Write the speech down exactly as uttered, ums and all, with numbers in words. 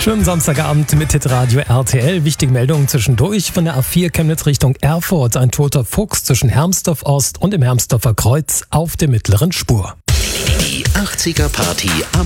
Schönen Samstagabend mit Hitradio R T L. Wichtige Meldungen zwischendurch von der A vier Chemnitz Richtung Erfurt. Ein toter Fuchs zwischen Hermsdorf Ost und dem Hermsdorfer Kreuz auf der mittleren Spur. Die achtziger Party am